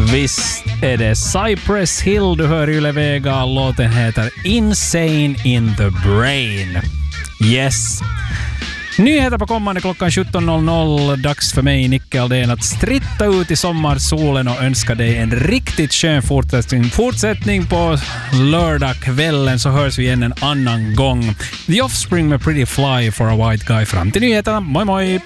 Visst är det Cypress Hill du hör i Yle-Vega. Låten heter Insane in the Brain. Yes. Nyheter på kommande klockan 17.00. Dags för mig, Nicke Aldén, att stritta ut i sommarsolen och önska dig en riktigt skön fortsättning på lördagskvällen, så hörs vi igen en annan gång. The Offspring med Pretty Fly for a White Guy. Fram till nyheterna. Moi moi!